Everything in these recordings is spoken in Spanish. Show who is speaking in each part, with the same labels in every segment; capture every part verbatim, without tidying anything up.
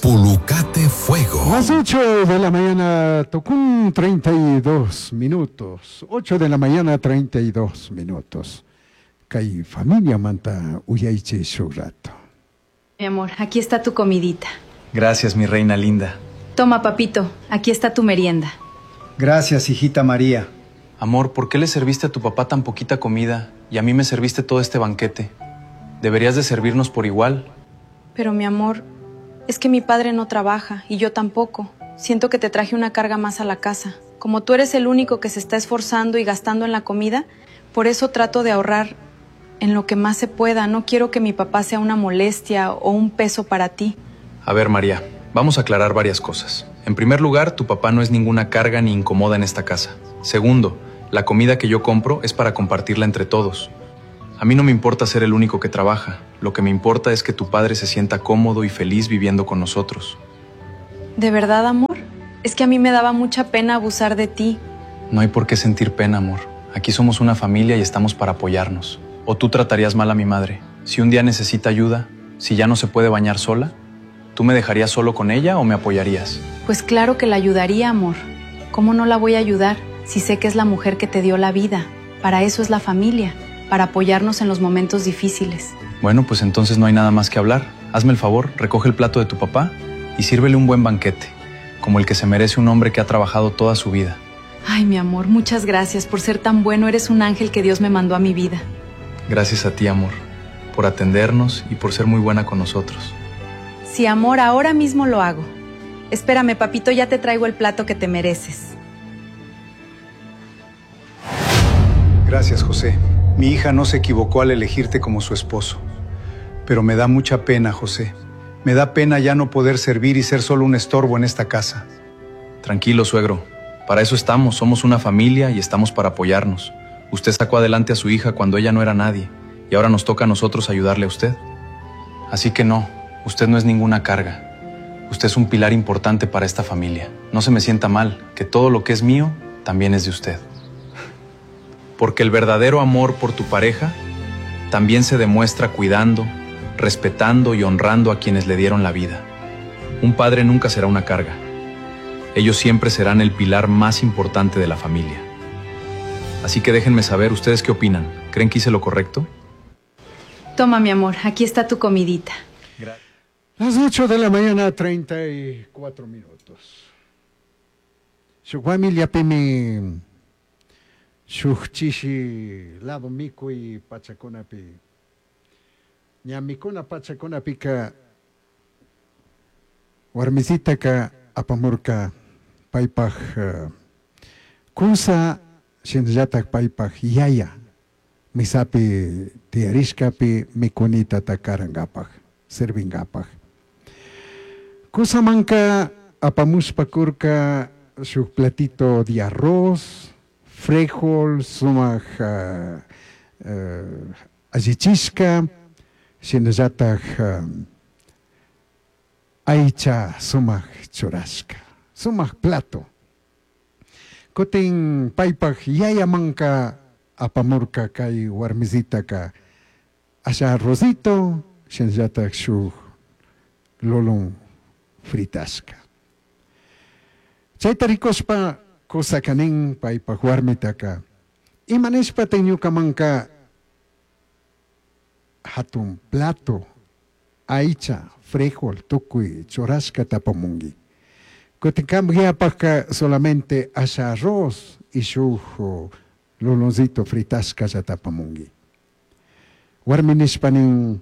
Speaker 1: Pulucate Fuego.
Speaker 2: Las ocho de la mañana, tocó treinta y dos minutos. ocho de la mañana, treinta y dos minutos. Kay familia manta uyaiche su rato.
Speaker 3: Mi amor, aquí está tu comidita.
Speaker 4: Gracias, mi reina linda.
Speaker 3: Toma, papito, aquí está tu merienda.
Speaker 5: Gracias, hijita María.
Speaker 4: Amor, ¿por qué le serviste a tu papá tan poquita comida y a mí me serviste todo este banquete? Deberías de servirnos por igual.
Speaker 3: Pero mi amor, es que mi padre no trabaja y yo tampoco. Siento que te traje una carga más a la casa. Como tú eres el único que se está esforzando y gastando en la comida, por eso trato de ahorrar en lo que más se pueda. No quiero que mi papá sea una molestia o un peso para ti.
Speaker 4: A ver, María, vamos a aclarar varias cosas. En primer lugar, tu papá no es ninguna carga ni incomoda en esta casa. Segundo, la comida que yo compro es para compartirla entre todos. A mí no me importa ser el único que trabaja. Lo que me importa es que tu padre se sienta cómodo y feliz viviendo con nosotros.
Speaker 3: ¿De verdad, amor? Es que a mí me daba mucha pena abusar de ti.
Speaker 4: No hay por qué sentir pena, amor. Aquí somos una familia y estamos para apoyarnos. ¿O tú tratarías mal a mi madre? Si un día necesita ayuda, si ya no se puede bañar sola, ¿tú me dejarías solo con ella o me apoyarías?
Speaker 3: Pues claro que la ayudaría, amor. ¿Cómo no la voy a ayudar si sé que es la mujer que te dio la vida? Para eso es la familia, para apoyarnos en los momentos difíciles.
Speaker 4: Bueno, pues entonces no hay nada más que hablar. Hazme el favor, recoge el plato de tu papá y sírvele un buen banquete, como el que se merece un hombre que ha trabajado toda su vida.
Speaker 3: Ay, mi amor, muchas gracias por ser tan bueno. Eres un ángel que Dios me mandó a mi vida.
Speaker 4: Gracias a ti, amor, por atendernos y por ser muy buena con nosotros.
Speaker 3: Sí, amor, ahora mismo lo hago. Espérame, papito, ya te traigo el plato que te mereces.
Speaker 5: Gracias, José. Mi hija no se equivocó al elegirte como su esposo. Pero me da mucha pena, José. Me da pena ya no poder servir y ser solo un estorbo en esta casa.
Speaker 4: Tranquilo, suegro. Para eso estamos. Somos una familia y estamos para apoyarnos. Usted sacó adelante a su hija cuando ella no era nadie. Y ahora nos toca a nosotros ayudarle a usted. Así que no, usted no es ninguna carga. Usted es un pilar importante para esta familia. No se me sienta mal, que todo lo que es mío también es de usted. Porque el verdadero amor por tu pareja también se demuestra cuidando, respetando y honrando a quienes le dieron la vida. Un padre nunca será una carga. Ellos siempre serán el pilar más importante de la familia. Así que déjenme saber, ¿ustedes qué opinan? ¿Creen que hice lo correcto?
Speaker 3: Toma, mi amor, aquí está tu comidita.
Speaker 4: Gracias.
Speaker 2: Las ocho de la mañana, treinta y cuatro minutos. Su familia pimi, su chishi, lado mico y pachaconapi. Ñamicona pachaconapi ka, warmisita ka apamurka paipaj, kusa shinjatak paipaj yaya, misapi tiarishkapi mikunita takarangapaj, servingapaj. Kusamanka apamuspakurka su platito de arroz, frijol, sumaj uh, uh, ajichishka, shinjatak uh, aicha sumaj churashka, sumaj plato. Kutin paipaj yaya manka apamurka kay warmisita ka asha arrozito, shinjatak su lolong fritasca. Chayta ricospa cosa kanin paipaj warmitaka. Imanespa teñuka manka hatun plato, aicha, frijol, tukuy, churasca tapamungi. Kutikambgiapaka solamente asha arroz y su loloncito fritasca ya tapamungi. Warminispanin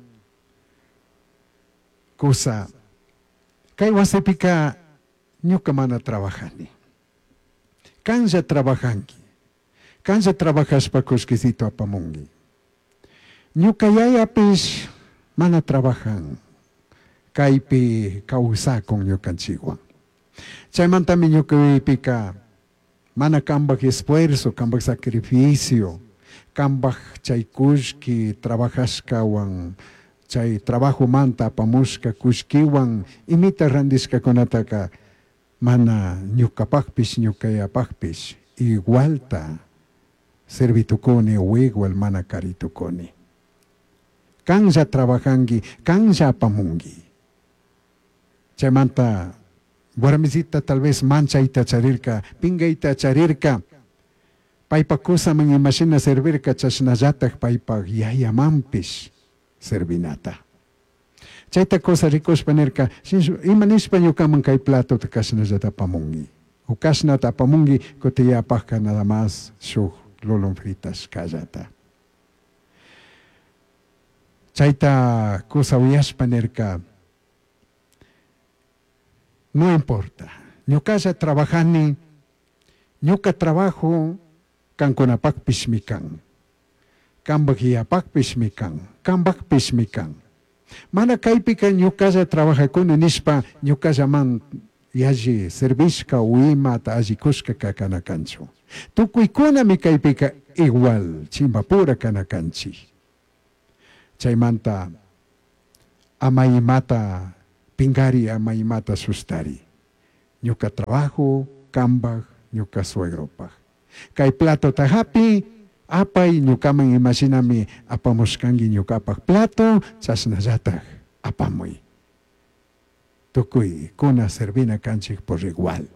Speaker 2: cosa kay wasipika ñuka mana trabajani. Kansa trabajanki. Kansa trabajaspa kuskisito apamungi. Ñuka yayapis mana trabajan. Kaypi kawsakon ñukanchikwan. Chaymantami ñuka wipika mana kambak esfuerzo, kambak sacrificio, kambak chaykushki trabajashkawan chay trabajo manta apamushka kushkiwan imita randishka konataka mana ñukapakpish ñukayapakpish igualta servitukuni o igual mana karitukuni. Kansa trabajangi, kansa apamungi. Chaymanta, warmisita tal vez mancha ita charirka, pinga ita charirka. Paipa cosa man imagina servirka chasnayatak paipa yayamampis servinata. Chayta cosa ricos panerka, imanispa yukaman kay plato ta kasnayata pamungi. O kasnata pamungi kotiyapaka nada más su lolon fritas kayata. Chayta cosa uyas panerka, no importa. Ñukaja trabajani, ñuka trabajo kan kunapak pismikan. Kambak hiyapak pismikan. Kambak pismikan. Mana kaypika ñukaja trabaja kuna nispa ñukaja man yaji serviska uimata ajikuska kakanakanchu. Tukuy kuna mi kaypika igual chimbapura kanakanchi. Chaymanta amaymata pingari amaymata sustari. Ñuka trabajo kambak ñuka suegropaj. Kay plato tahapi apay ñukaman imaginami apamuskangi ñukapak plato chasnallataj apamuy. Tukuy kuna servina kanchik por igual.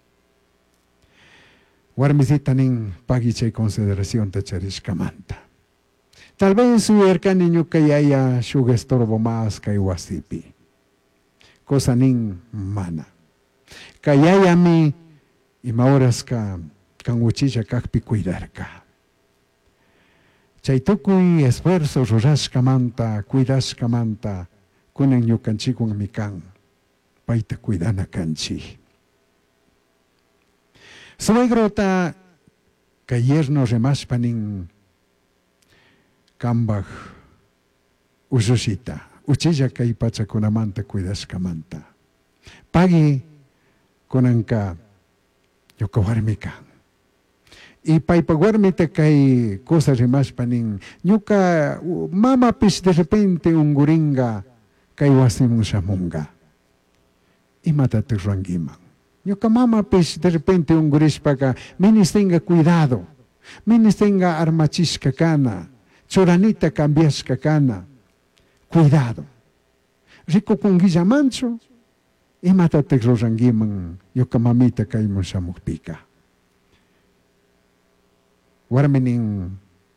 Speaker 2: Warmisita nin pagi chay consideración tacharishkamanta. Tal vez uyerkani ñuka yaya shuk estorbo más kay wasipi. Cosa nin mana. Kay yayami imahorasca kan uchilla kakpi cuidarka. Chay tukuy esfuerzo rurashkamanta, cuidashkamanta, kunan ñukanchikun mikan, paita cuidana kanchi. Suegrota kay yerno remashpanin kambaj usushita, uchilla kay pachakunamanta cuidashkamanta. Pagi kunanka ñuka warmikan. Y paipaguarmita kay cosa remashpanin ñuka mama pis de repente un guringa kay wasimun shamunga. Imata te rangiman. Ñuka mama pis de repente un gurishpaka minis tenga cuidado. Minis tenga armachishka kana. Choranita cambiashka kana. Cuidado. Rico con guillamancho. Imata te rangiman ñuka mamita kay mun shamukpika. Warminin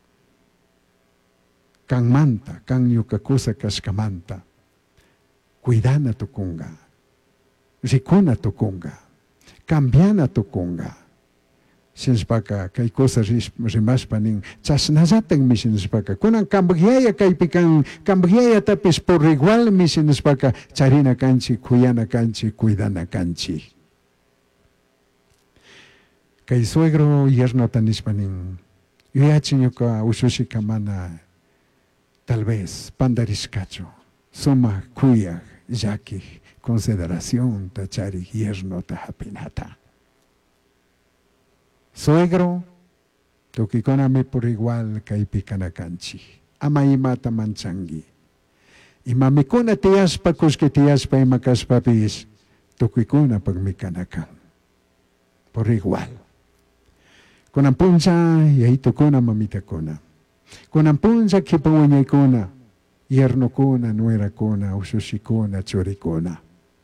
Speaker 2: kang manta, kang yuka kusa kashkamanta. Cuidana tukunga. Rikuna tukunga. Cambiana tukunga. Sinspaka kay kusa rimashpanin chasnazatan mi sinspaka. Kunan kambagyaya kay pikan kambagyaya tapis por igual mi sinspaka charina kanchi, kuyana kanchi, cuidana kanchi. Kay suegro yerno tanispanin, yuyachi ñuka usushika mana, tal vez pandariscacho, suma kuya, yaki, consideración tachari yerno tahapinata. Suegro, tukikonami por igual kay pikanakanchi, amaimata manchangi. Imamikuna tiyaspa kuski tiyaspa imakaspapis, tukikuna pagmikanakan. Por igual. Con ampunza yahito kuna mamita kuna. Con ampunza kipawañay kuna, yerno kuna, nuera kuna, usushi kuna, chori kuna.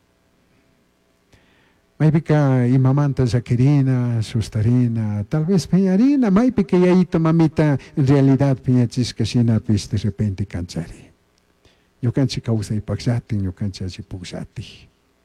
Speaker 2: Maipika imamanta zakirina, sustarina, tal vez peñarina, maipika yahito mamita, en realidad peñachisca sinapis de repente canchari. Yo canchi causa y paxati, yo canchi así puxati.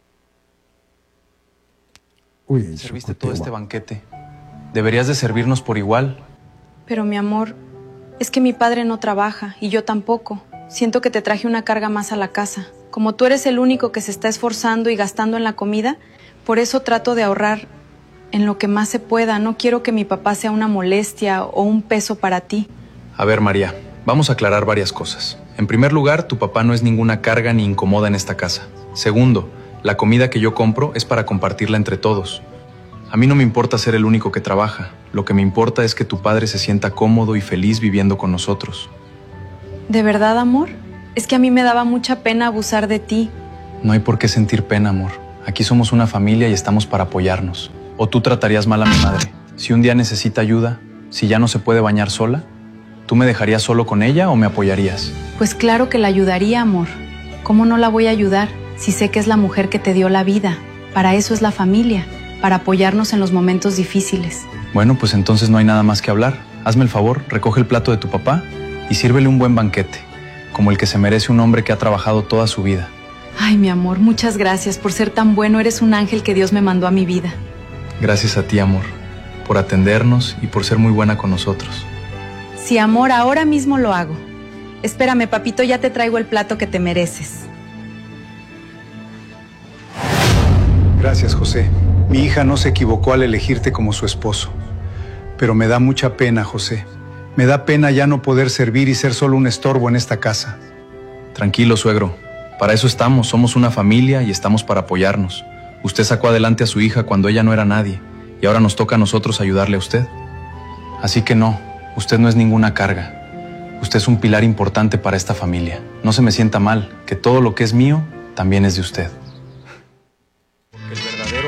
Speaker 2: Uy,
Speaker 4: serviste todo este banquete. Deberías de servirnos por igual.
Speaker 3: Pero mi amor, es que mi padre no trabaja y yo tampoco. Siento que te traje una carga más a la casa. Como tú eres el único que se está esforzando y gastando en la comida, por eso trato de ahorrar en lo que más se pueda. No quiero que mi papá sea una molestia o un peso para ti.
Speaker 4: A ver, María, vamos a aclarar varias cosas. En primer lugar, tu papá no es ninguna carga ni incomoda en esta casa. Segundo, la comida que yo compro es para compartirla entre todos. A mí no me importa ser el único que trabaja. Lo que me importa es que tu padre se sienta cómodo y feliz viviendo con nosotros.
Speaker 3: ¿De verdad, amor? Es que a mí me daba mucha pena abusar de ti.
Speaker 4: No hay por qué sentir pena, amor. Aquí somos una familia y estamos para apoyarnos. ¿O tú tratarías mal a mi madre? Si un día necesita ayuda, si ya no se puede bañar sola, ¿tú me dejarías solo con ella o me apoyarías?
Speaker 3: Pues claro que la ayudaría, amor. ¿Cómo no la voy a ayudar? si sé que es la mujer que te dio la vida? Para eso es la familia, para apoyarnos en los momentos difíciles.
Speaker 4: Bueno, pues entonces no hay nada más que hablar. Hazme el favor, recoge el plato de tu papá y sírvele un buen banquete, como el que se merece un hombre que ha trabajado toda su vida.
Speaker 3: Ay, mi amor, muchas gracias por ser tan bueno. Eres un ángel que Dios me mandó a mi vida.
Speaker 4: Gracias a ti, amor, por atendernos y por ser muy buena con nosotros.
Speaker 3: Sí, amor, ahora mismo lo hago. Espérame, papito, ya te traigo el plato que te mereces.
Speaker 5: Gracias, José. Mi hija no se equivocó al elegirte como su esposo. Pero me da mucha pena, José. Me da pena ya no poder servir y ser solo un estorbo en esta casa.
Speaker 4: Tranquilo, suegro. Para eso estamos, somos una familia y estamos para apoyarnos. Usted sacó adelante a su hija cuando ella no era nadie, y ahora nos toca a nosotros ayudarle a usted. Así que no, usted no es ninguna carga. Usted es un pilar importante para esta familia. No se me sienta mal, que todo lo que es mío también es de usted. Porque el verdadero